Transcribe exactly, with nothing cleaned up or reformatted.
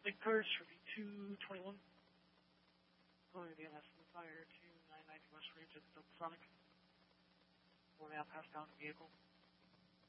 Big Purge for B two twenty-one. Going to the M S in the fire to nine ninety West Range at the Sonic. Four now passed down the vehicle.